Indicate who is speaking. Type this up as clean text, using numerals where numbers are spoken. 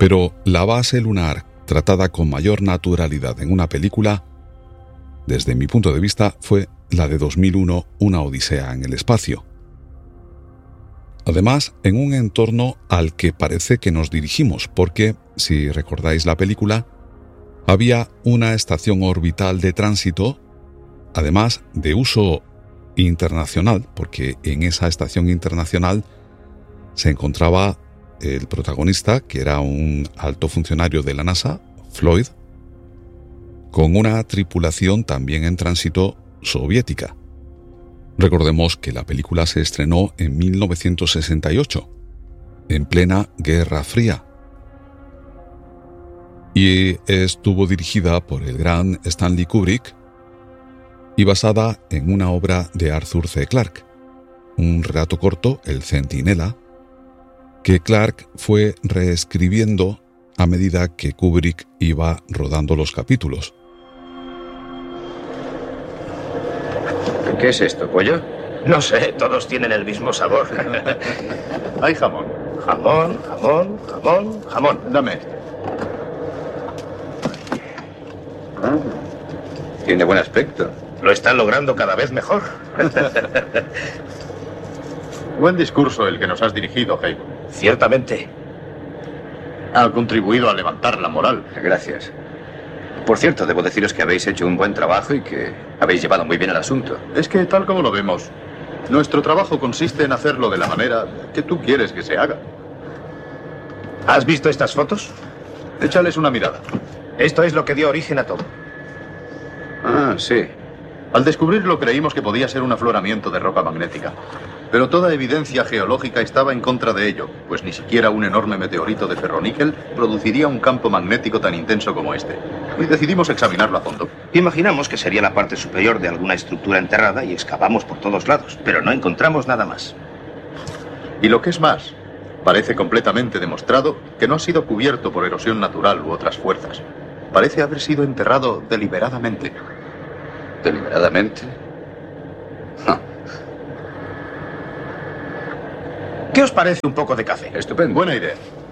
Speaker 1: Pero la base lunar, tratada con mayor naturalidad en una película, desde mi punto de vista, fue la de 2001, Una odisea en el espacio. Además, en un entorno al que parece que nos dirigimos, porque, si recordáis la película, había una estación orbital de tránsito, además de uso internacional, porque en esa estación internacional se encontraba el protagonista, que era un alto funcionario de la NASA, Floyd, con una tripulación también en tránsito soviética. Recordemos que la película se estrenó en 1968, en plena Guerra Fría, y estuvo dirigida por el gran Stanley Kubrick y basada en una obra de Arthur C. Clarke, un relato corto, El Centinela, que Clarke fue reescribiendo a medida que Kubrick iba rodando los capítulos.
Speaker 2: ¿Qué es esto, pollo?
Speaker 3: No sé, todos tienen el mismo sabor.
Speaker 4: Hay jamón.
Speaker 3: Jamón, jamón, jamón, jamón.
Speaker 4: Dame este.
Speaker 2: Tiene buen aspecto.
Speaker 3: Lo están logrando cada vez mejor.
Speaker 4: Buen discurso el que nos has dirigido, Haywood.
Speaker 3: Ciertamente.
Speaker 4: Ha contribuido a levantar la moral.
Speaker 2: Gracias. Por cierto, debo deciros que habéis hecho un buen trabajo y que habéis llevado muy bien el asunto.
Speaker 4: Es que, tal como lo vemos, nuestro trabajo consiste en hacerlo de la manera que tú quieres que se haga.
Speaker 3: ¿Has visto estas fotos?
Speaker 4: Échales una mirada.
Speaker 3: Esto es lo que dio origen a todo.
Speaker 2: Ah, sí.
Speaker 4: Al descubrirlo creímos que podía ser un afloramiento de roca magnética. Pero toda evidencia geológica estaba en contra de ello, pues ni siquiera un enorme meteorito de ferroníquel produciría un campo magnético tan intenso como este. Y decidimos examinarlo a fondo.
Speaker 3: Imaginamos que sería la parte superior de alguna estructura enterrada y excavamos por todos lados, pero no encontramos nada más.
Speaker 4: Y lo que es más, parece completamente demostrado que no ha sido cubierto por erosión natural u otras fuerzas. Parece haber sido enterrado deliberadamente.
Speaker 2: ¿Deliberadamente? No.
Speaker 3: ¿Qué os parece un poco de café?
Speaker 2: Estupendo.
Speaker 4: Buena idea.